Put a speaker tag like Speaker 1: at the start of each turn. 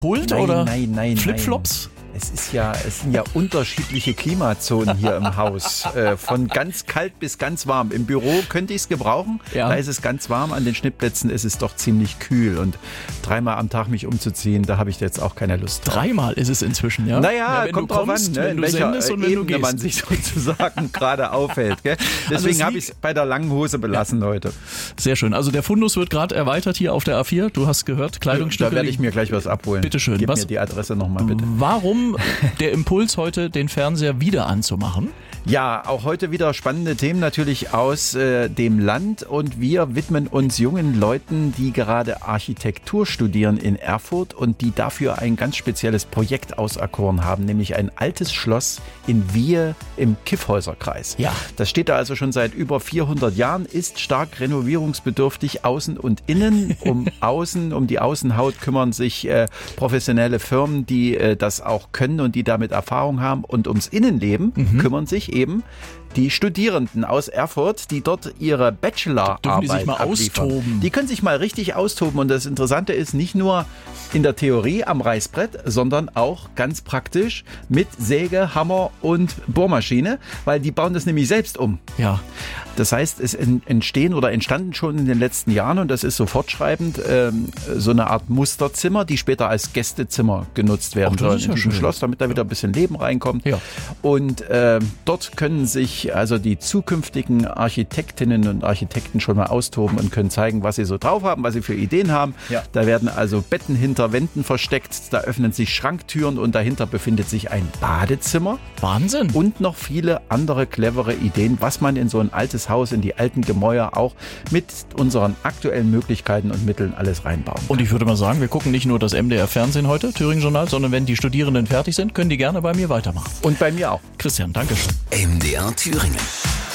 Speaker 1: Pult oder Flipflops?
Speaker 2: Es sind ja unterschiedliche Klimazonen hier im Haus. Von ganz kalt bis ganz warm. Im Büro könnte ich es gebrauchen. Ja. Da ist es ganz warm. An den Schnittplätzen ist es doch ziemlich kühl. Und 3-mal am Tag mich umzuziehen, da habe ich jetzt auch keine Lust drauf.
Speaker 1: 3-mal ist es inzwischen, ja?
Speaker 2: Naja,
Speaker 1: wenn
Speaker 2: kommt
Speaker 1: du kommst,
Speaker 2: drauf an,
Speaker 1: wenn du sendest und wenn du gehst.
Speaker 2: man sich sozusagen gerade aufhält. Gell? Deswegen habe ich es bei der langen Hose belassen heute.
Speaker 1: Sehr schön. Also der Fundus wird gerade erweitert hier auf der A4. Du hast gehört, Kleidungsstücke.
Speaker 2: Da werde ich mir gleich was abholen.
Speaker 1: Bitte schön.
Speaker 2: Gib mir die Adresse nochmal bitte.
Speaker 1: Warum der Impuls heute, den Fernseher wieder anzumachen?
Speaker 2: Ja, auch heute wieder spannende Themen natürlich aus dem Land und wir widmen uns jungen Leuten, die gerade Architektur studieren in Erfurt und die dafür ein ganz spezielles Projekt auserkoren haben, nämlich ein altes Schloss in Wiehe im Kyffhäuserkreis.
Speaker 1: Ja.
Speaker 2: Das steht da also schon seit über 400 Jahren, ist stark renovierungsbedürftig, außen und innen. Um die Außenhaut kümmern sich professionelle Firmen, die das auch können und die damit Erfahrung haben, und ums Innenleben kümmern sich eben die Studierenden aus Erfurt, die dort ihre Bachelorarbeit
Speaker 1: die sich mal austoben.
Speaker 2: Die können sich mal richtig austoben. Und das Interessante ist, nicht nur in der Theorie am Reißbrett, sondern auch ganz praktisch mit Säge, Hammer und Bohrmaschine, weil die bauen das nämlich selbst um.
Speaker 1: Ja.
Speaker 2: Das heißt, es entstanden schon in den letzten Jahren, und das ist so fortschreibend, so eine Art Musterzimmer, die später als Gästezimmer genutzt werden sollen in diesem Schloss, damit da wieder ein bisschen Leben reinkommt. Ja. Und dort können sich also die zukünftigen Architektinnen und Architekten schon mal austoben und können zeigen, was sie so drauf haben, was sie für Ideen haben. Ja. Da werden also Betten hinter Wänden versteckt, da öffnen sich Schranktüren und dahinter befindet sich ein Badezimmer.
Speaker 1: Wahnsinn!
Speaker 2: Und noch viele andere clevere Ideen, was man in so ein altes Haus, in die alten Gemäuer auch mit unseren aktuellen Möglichkeiten und Mitteln alles reinbauen kann.
Speaker 1: Und ich würde mal sagen, wir gucken nicht nur das MDR-Fernsehen heute, Thüringen Journal, sondern wenn die Studierenden fertig sind, können die gerne bei mir weitermachen.
Speaker 2: Und bei mir auch.
Speaker 1: Christian, danke schön.
Speaker 3: MDR Thüringen.